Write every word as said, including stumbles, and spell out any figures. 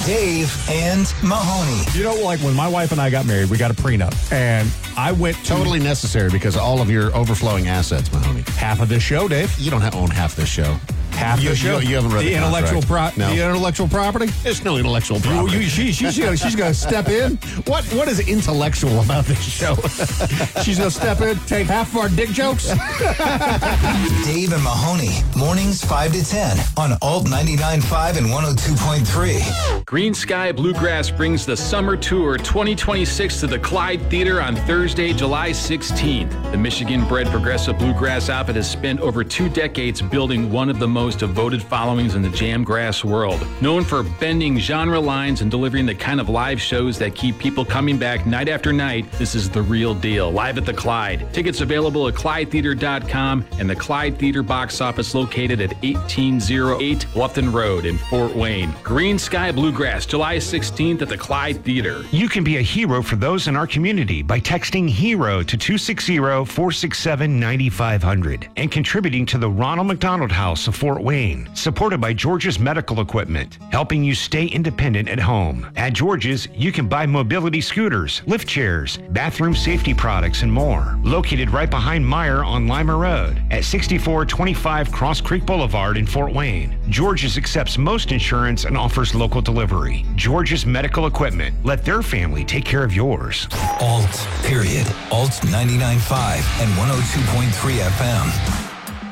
Dave and Mahoney. You know, like when my wife and I got married, we got a prenup. And I went to Totally necessary because of all of your overflowing assets, Mahoney. half of this show, Dave. You don't have, own half this show. Half You, the show. you, you haven't read the the intellectual contract. pro- No. The intellectual property. There's no intellectual property. You, you, she, she's gonna, she's gonna step in. What What is intellectual about this show? She's gonna step in, take half of our dick jokes. Dave and Mahoney, mornings five to ten on Alt ninety-nine point five and one oh two point three. Green Sky Bluegrass brings the Summer Tour twenty twenty-six to the Clyde Theater on Thursday, July sixteenth. The Michigan-bred progressive bluegrass outfit has spent over two decades building one of the most devoted followings in the jamgrass world. Known for bending genre lines and delivering the kind of live shows that keep people coming back night after night, this is the real deal. Live at the Clyde. Tickets available at clyde theater dot com and the Clyde Theater box office located at eighteen oh eight Bluffton Road in Fort Wayne. Green Sky Bluegrass, July sixteenth at the Clyde Theater. You can be a hero for those in our community by texting HERO to two six zero, four six seven, nine five zero zero and contributing to the Ronald McDonald House of Fort Wayne, supported by George's Medical Equipment, helping you stay independent at home. At George's, you can buy mobility scooters, lift chairs, bathroom safety products, and more. Located right behind Meyer on Lima Road at sixty-four twenty-five Cross Creek Boulevard in Fort Wayne. George's accepts most insurance and offers local delivery. George's Medical Equipment. Let their family take care of yours. Alt, period. Alt ninety-nine point five and one oh two point three F M.